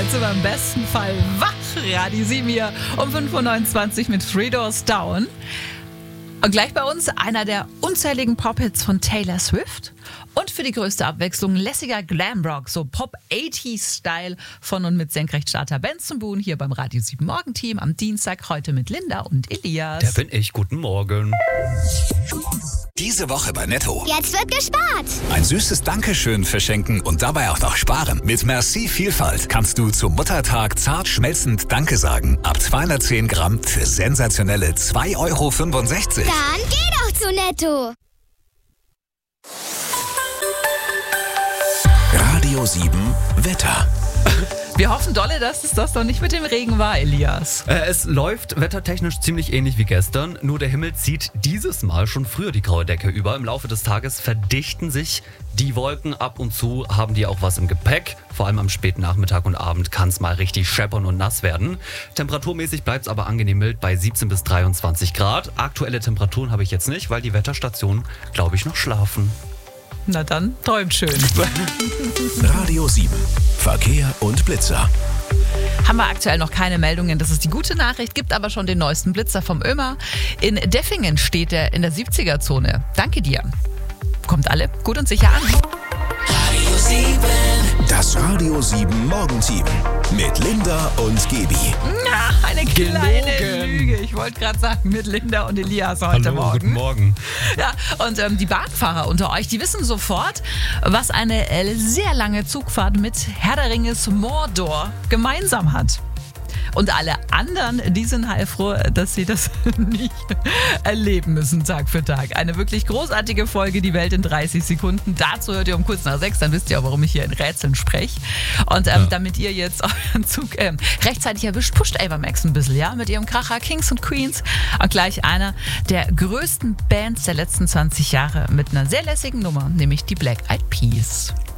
sind wir im besten Fall wach. Radio 7 hier um 5.29 Uhr mit Three Doors Down. Und gleich bei uns einer der unzähligen Pop-Hits von Taylor Swift. Und für die größte Abwechslung lässiger Glamrock, so Pop-80s-Style von und mit Senkrechtstarter Benson Boone hier beim Radio 7 Morgenteam am Dienstag, heute mit Linda und Elias. Der bin ich, guten Morgen. Diese Woche bei Netto. Jetzt wird gespart. Ein süßes Dankeschön verschenken und dabei auch noch sparen. Mit Merci Vielfalt kannst du zum Muttertag zart schmelzend Danke sagen. Ab 210 Gramm für sensationelle 2,65 Euro. Dann geh doch zu Netto. Radio 7 Wetter. Wir hoffen dolle, dass es das noch nicht mit dem Regen war, Elias. Es läuft wettertechnisch ziemlich ähnlich wie gestern, nur der Himmel zieht dieses Mal schon früher die graue Decke über. Im Laufe des Tages verdichten sich die Wolken, ab und zu haben die auch was im Gepäck. Vor allem am späten Nachmittag und Abend kann es mal richtig scheppern und nass werden. Temperaturmäßig bleibt es aber angenehm mild bei 17 bis 23 Grad. Aktuelle Temperaturen habe ich jetzt nicht, weil die Wetterstationen, glaube ich, noch schlafen. Na dann, träumt schön. Radio 7 Verkehr und Blitzer. Haben wir aktuell noch keine Meldungen, das ist die gute Nachricht, gibt aber schon den neuesten Blitzer vom Ömer. In Deffingen steht er in der 70er-Zone. Danke dir. Kommt alle gut und sicher an. Radio 7. Das Radio 7 Morgenteam mit Linda und Gebi. Na, eine kleine Gelogen. Lüge. Ich wollte gerade sagen, mit Linda und Elias heute Hallo, Morgen. guten Morgen. Ja, und die Bahnfahrer unter euch, die wissen sofort, was eine sehr lange Zugfahrt mit Herr der Ringes Mordor gemeinsam hat. Und alle anderen, die sind heilfroh, dass sie das nicht erleben müssen, Tag für Tag. Eine wirklich großartige Folge, die Welt in 30 Sekunden. Dazu hört ihr um kurz nach 6, dann wisst ihr auch, warum ich hier in Rätseln spreche. Und damit ihr jetzt euren Zug rechtzeitig erwischt, pusht Avamax ein bisschen, ja, mit ihrem Kracher Kings und Queens. Und gleich einer der größten Bands der letzten 20 Jahre mit einer sehr lässigen Nummer, nämlich die Black Eyed Peas.